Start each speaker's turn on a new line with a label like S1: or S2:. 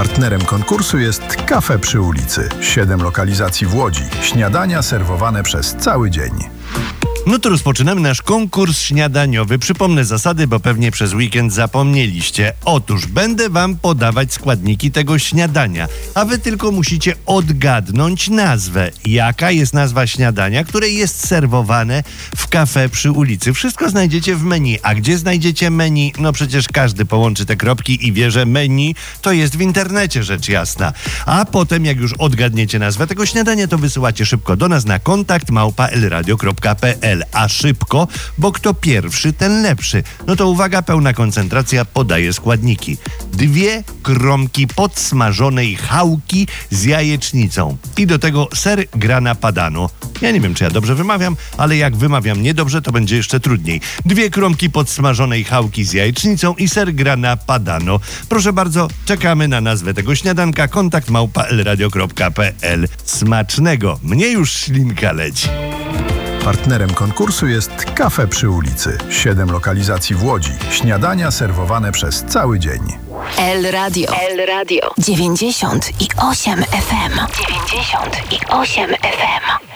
S1: Partnerem konkursu jest Kafe przy ulicy. 7 lokalizacji w Łodzi. Śniadania serwowane przez cały dzień.
S2: No to rozpoczynamy nasz konkurs śniadaniowy. Przypomnę zasady, bo pewnie przez weekend zapomnieliście. Otóż będę wam podawać składniki tego śniadania, a wy tylko musicie odgadnąć nazwę. Jaka jest nazwa śniadania, które jest serwowane w kafe przy ulicy? Wszystko znajdziecie w menu. A gdzie znajdziecie menu? No przecież każdy połączy te kropki i wie, że menu to jest w internecie, rzecz jasna. A potem, jak już odgadniecie nazwę tego śniadania, to wysyłacie szybko do nas na kontakt@elradio.pl. A szybko, bo kto pierwszy, ten lepszy. No to uwaga, pełna koncentracja, podaje składniki. 2 kromki podsmażonej chałki z jajecznicą. I do tego ser grana padano. Ja nie wiem, czy ja dobrze wymawiam, ale jak wymawiam niedobrze, to będzie jeszcze trudniej. 2 kromki podsmażonej chałki z jajecznicą i ser grana padano. Proszę bardzo, czekamy na nazwę tego śniadanka. kontakt@elradio.pl. Smacznego! Mnie już ślinka leci.
S1: Partnerem konkursu jest Kafe przy ulicy. 7 lokalizacji w Łodzi. Śniadania serwowane przez cały dzień.
S3: El Radio. 98 FM. 98 FM.